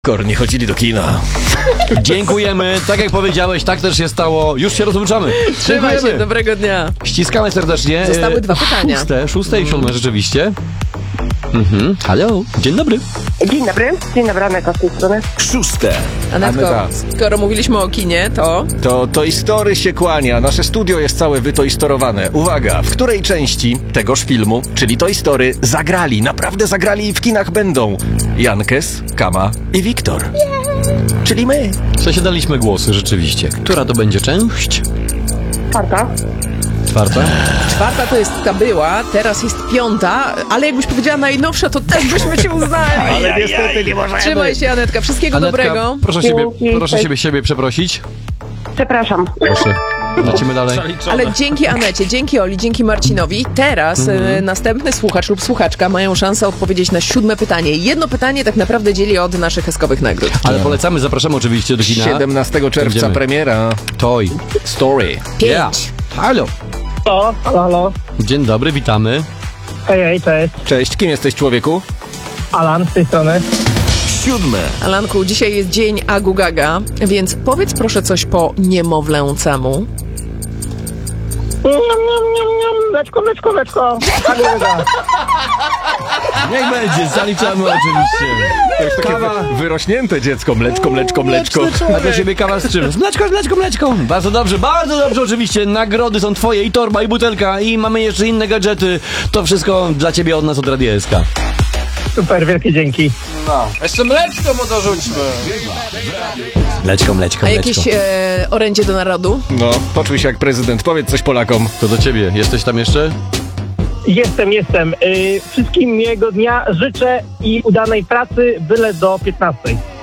Nie chodzili do kina. Dziękujemy, tak jak powiedziałeś, tak też się stało. Już się rozłączamy. Trzymaj się, dobrego dnia. Ściskamy serdecznie. Zostały dwa pytania. Szóste i siódme rzeczywiście. Halo, dzień dobry. Dzień dobry, Aneta z tej strony. Szóste. Anetko, Aneta. skoro mówiliśmy o kinie, to... To Toy Story się kłania. Nasze studio jest całe wytoistorowane. Uwaga, w której części tegoż filmu, czyli Toy Story, zagrali, naprawdę zagrali i w kinach będą Jankes, Kama i Wiktor. Czyli my. W daliśmy głosy, rzeczywiście. Która to będzie część? Czwarta. Czwarta? Czwarta to jest ta była, teraz jest piąta, ale jakbyś powiedziała najnowsza, to też byśmy cię uznali. Ale niestety nie możemy. Trzymaj się, Anetka, wszystkiego dobrego. Proszę siebie przeprosić. Przepraszam. Proszę. Lecimy dalej. Ale dzięki Anecie, dzięki Oli, dzięki Marcinowi, teraz następny słuchacz lub słuchaczka mają szansę odpowiedzieć na 7 pytanie. Jedno pytanie tak naprawdę dzieli od naszych heskowych nagród. Ale polecamy, zapraszamy oczywiście do kina. 17 czerwca Będziemy. premiera Toy Story. 5. Halo. Halo. Dzień dobry, witamy. Hej, cześć. Cześć, kim jesteś, człowieku? Alan z tej strony. 7. Alanku, dzisiaj jest dzień Agu Gaga, więc powiedz proszę coś po niemowlęcemu. Mleczko. Niech będzie, zaliczamy oczywiście. To jest takie wyrośnięte dziecko. Mleczko. A dla ciebie kawa z czym? Z mleczko. Bardzo dobrze oczywiście. Nagrody są twoje i torba, i butelka, i mamy jeszcze inne gadżety. To wszystko dla ciebie od nas, od Radia SK. Super, wielkie dzięki. Jeszcze mleczko mu dorzućmy. Mleczko. A jakieś orędzie do narodu? No, poczuj się jak prezydent. Powiedz coś Polakom. To do ciebie. Jesteś tam jeszcze? Jestem. Wszystkim miłego dnia życzę i udanej pracy, byle do 15.